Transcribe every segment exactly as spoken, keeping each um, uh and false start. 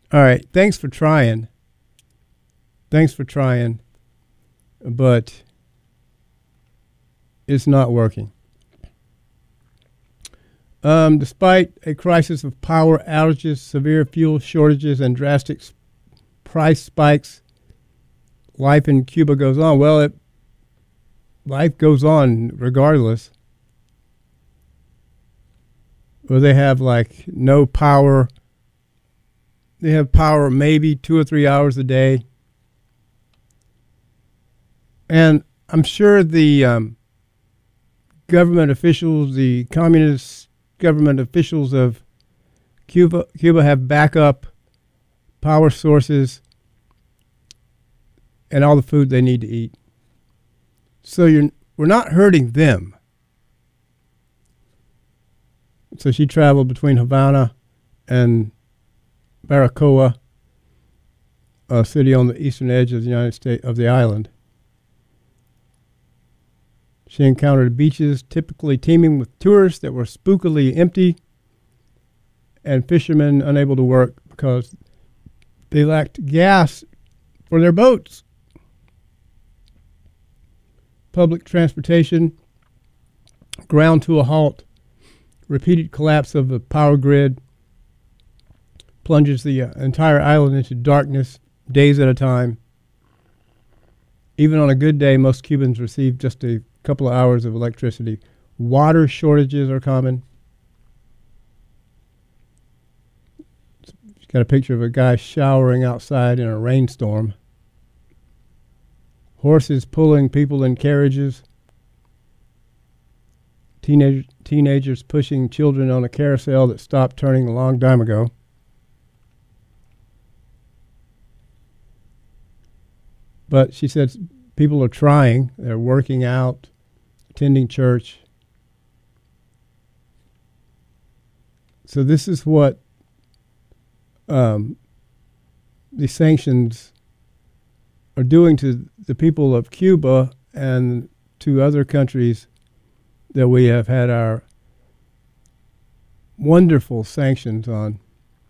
All right. Thanks for trying. Thanks for trying. But it's not working. Um, despite a crisis of power outages, severe fuel shortages, and drastic s- price spikes, life in Cuba goes on. Well, it, life goes on regardless. Well, they have like no power. They have power maybe two or three hours a day. And I'm sure the um, government officials, the communist government officials of Cuba, Cuba have backup power sources and all the food they need to eat. So you're, we're not hurting them. So she traveled between Havana and Baracoa, a city on the eastern edge of the United States, of the island. She encountered beaches typically teeming with tourists that were spookily empty and fishermen unable to work because they lacked gas for their boats. Public transportation ground to a halt. Repeated collapse of the power grid plunges the uh, entire island into darkness days at a time. Even on a good day, most Cubans receive just a couple of hours of electricity. Water shortages are common. She's got a picture of a guy showering outside in a rainstorm. Horses pulling people in carriages. Teenage, teenagers pushing children on a carousel that stopped turning a long time ago. But she said people are trying. They're working out, attending church. So this is what um, the sanctions are doing to the people of Cuba and to other countries that we have had our wonderful sanctions on.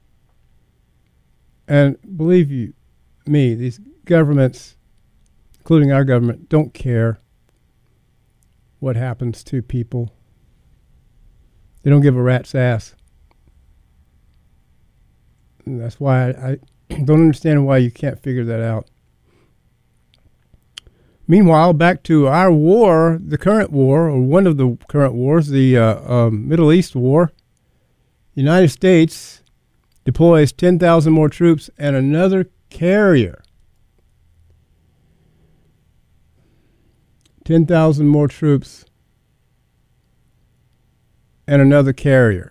And believe you me, these governments, including our government, don't care what happens to people. They don't give a rat's ass. And that's why I, I don't understand why you can't figure that out. Meanwhile, back to our war, the current war, or one of the current wars, the uh, um, Middle East war. The United States deploys ten thousand more troops and another carrier. ten thousand more troops and another carrier.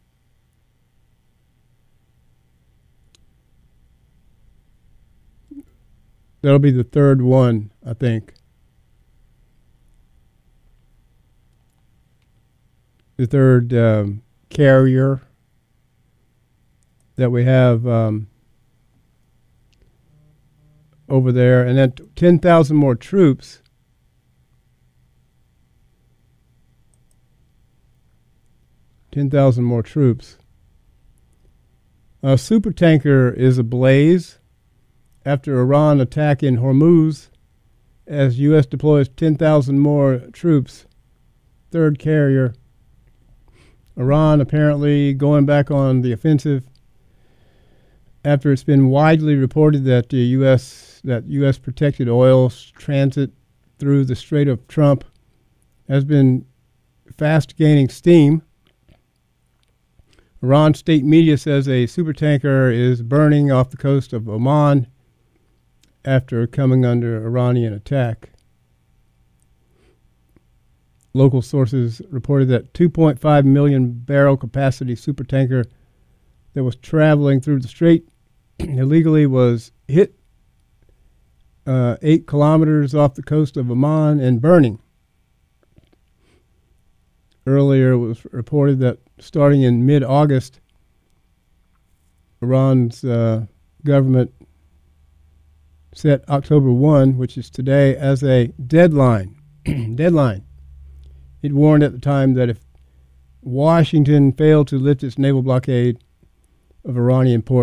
That'll be the third one, I think. The third um, carrier that we have um, over there. And then ten thousand more troops. ten thousand more troops. A supertanker is ablaze after Iran attack in Hormuz as U S deploys ten thousand more troops. Third carrier. Iran apparently going back on the offensive after it's been widely reported that the U S that U S protected oil transit through the Strait of Trump has been fast gaining steam. Iran state media says a supertanker is burning off the coast of Oman after coming under Iranian attack. Local sources reported that two point five million barrel capacity supertanker that was traveling through the strait illegally was hit uh, eight kilometers off the coast of Oman and burning. Earlier, it was reported that starting in mid-August, Iran's uh, government set October first, which is today, as a deadline. deadline. It warned at the time that if Washington failed to lift its naval blockade of Iranian ports,